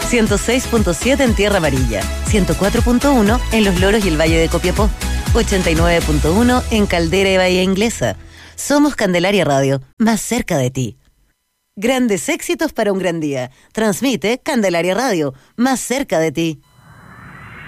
106.7 en Tierra Amarilla, 104.1 en Los Loros y el Valle de Copiapó, 89.1 en Caldera y Bahía Inglesa. Somos Candelaria Radio, más cerca de ti. Grandes éxitos para un gran día. Transmite Candelaria Radio, más cerca de ti.